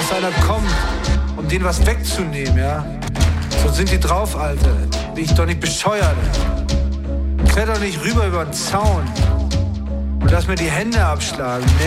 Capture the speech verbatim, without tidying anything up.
dass einer kommt, um denen was wegzunehmen, ja. So sind die drauf, Alter. Bin ich doch nicht bescheuert. Kletter doch nicht rüber über den Zaun und lass mir die Hände abschlagen.